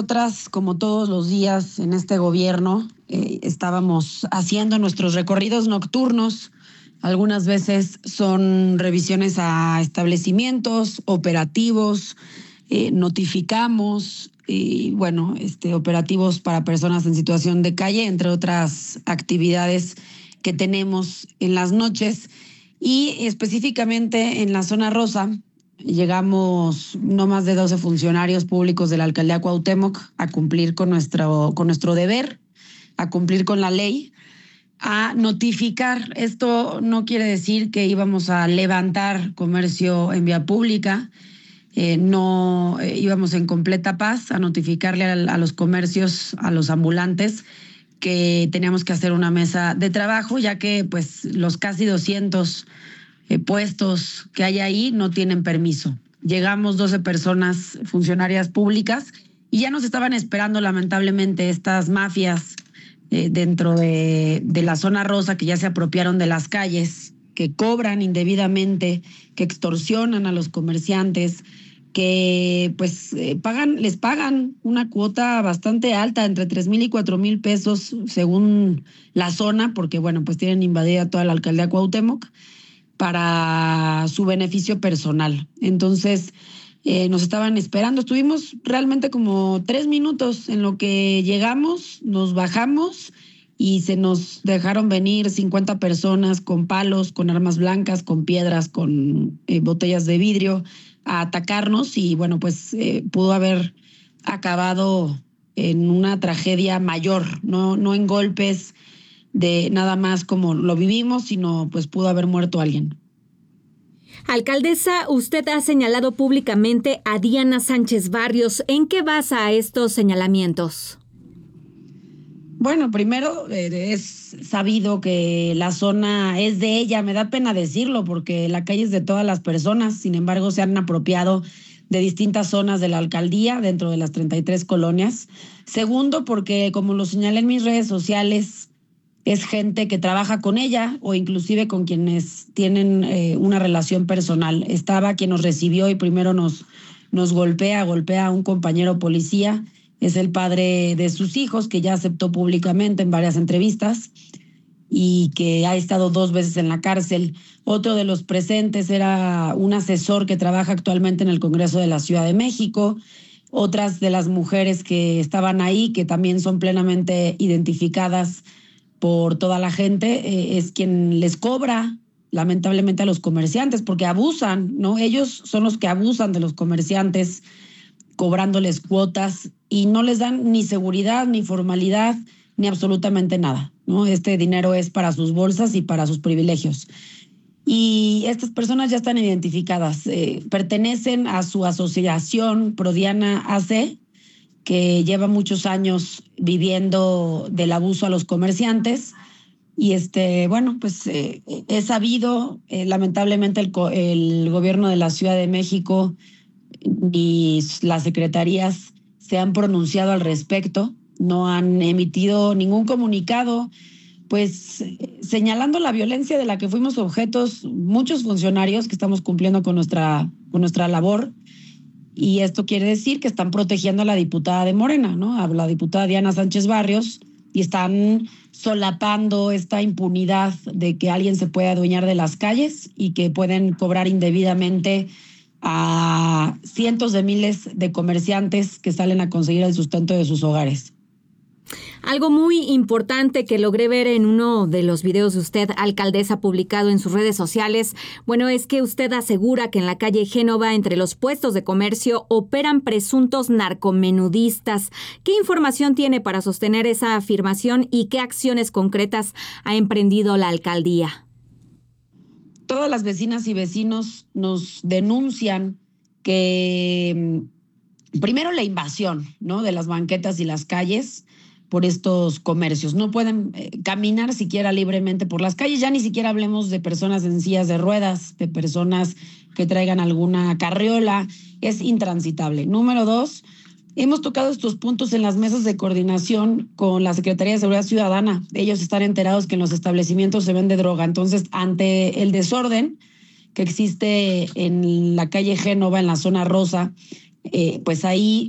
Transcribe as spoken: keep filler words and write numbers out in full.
Nosotras, como todos los días en este gobierno, eh, estábamos haciendo nuestros recorridos nocturnos. Algunas veces son revisiones a establecimientos, operativos, eh, notificamos y bueno, este, operativos para personas en situación de calle, entre otras actividades que tenemos en las noches. Y específicamente en la zona rosa, llegamos no más de doce funcionarios públicos de la alcaldía Cuauhtémoc a cumplir con nuestro, con nuestro deber, a cumplir con la ley, a notificar. Esto no quiere decir que íbamos a levantar comercio en vía pública, eh, no eh, íbamos en completa paz a notificarle a, a los comercios, a los ambulantes, que teníamos que hacer una mesa de trabajo, ya que pues los casi doscientos eh, puestos que hay ahí no tienen permiso. Llegamos doce personas, funcionarias públicas, y ya nos estaban esperando lamentablemente estas mafias eh, dentro de, de la zona rosa, que ya se apropiaron de las calles, que cobran indebidamente, que extorsionan a los comerciantes, que pues eh, pagan, les pagan una cuota bastante alta, entre tres mil y cuatro mil pesos según la zona, porque bueno, pues tienen invadida toda la alcaldía Cuauhtémoc para su beneficio personal. Entonces, eh, nos estaban esperando. Estuvimos realmente como tres minutos en lo que llegamos, nos bajamos y se nos dejaron venir cincuenta personas con palos, con armas blancas, con piedras, con eh, botellas de vidrio a atacarnos y bueno, pues eh, pudo haber acabado en una tragedia mayor, no, no en golpes de nada más como lo vivimos, sino pues pudo haber muerto alguien. Alcaldesa, usted ha señalado públicamente a Diana Sánchez Barrios. ¿En qué basa estos señalamientos? Bueno, primero eh, es sabido que la zona es de ella. Me da pena decirlo porque la calle es de todas las personas. Sin embargo, se han apropiado de distintas zonas de la alcaldía dentro de las treinta y tres colonias. Segundo, porque como lo señalé en mis redes sociales, es gente que trabaja con ella o inclusive con quienes tienen eh, una relación personal. Estaba quien nos recibió y primero nos, nos golpea, golpea a un compañero policía. Es el padre de sus hijos, que ya aceptó públicamente en varias entrevistas y que ha estado dos veces en la cárcel. Otro de los presentes era un asesor que trabaja actualmente en el Congreso de la Ciudad de México. Otras de las mujeres que estaban ahí, que también son plenamente identificadas por toda la gente, eh, es quien les cobra lamentablemente a los comerciantes, porque abusan, ¿no? Ellos son los que abusan de los comerciantes, cobrándoles cuotas y no les dan ni seguridad, ni formalidad, ni absolutamente nada, ¿no? Este dinero es para sus bolsas y para sus privilegios. Y estas personas ya están identificadas, eh, pertenecen a su asociación Prodiana A C, que lleva muchos años viviendo del abuso a los comerciantes. Y este, bueno, pues eh, he sabido, eh, lamentablemente el, el gobierno de la Ciudad de México ni las secretarías se han pronunciado al respecto, no han emitido ningún comunicado, pues señalando la violencia de la que fuimos objetos muchos funcionarios que estamos cumpliendo con nuestra, con nuestra labor. Y esto quiere decir que están protegiendo a la diputada de Morena, ¿no? A la diputada Diana Sánchez Barrios, y están solapando esta impunidad de que alguien se puede adueñar de las calles y que pueden cobrar indebidamente a cientos de miles de comerciantes que salen a conseguir el sustento de sus hogares. Algo muy importante que logré ver en uno de los videos de usted, alcaldesa, publicado en sus redes sociales, bueno, es que usted asegura que en la calle Génova, entre los puestos de comercio, operan presuntos narcomenudistas. ¿Qué información tiene para sostener esa afirmación y qué acciones concretas ha emprendido la alcaldía? Todas las vecinas y vecinos nos denuncian que primero la invasión, ¿no?, de las banquetas y las calles por estos comercios. No pueden eh, caminar siquiera libremente por las calles. Ya ni siquiera hablemos de personas en sillas de ruedas, de personas que traigan alguna carriola. Es intransitable. Número dos, hemos tocado estos puntos en las mesas de coordinación con la Secretaría de Seguridad Ciudadana. Ellos están enterados que en los establecimientos se vende droga. Entonces, ante el desorden que existe en la calle Génova, en la zona rosa, eh, pues ahí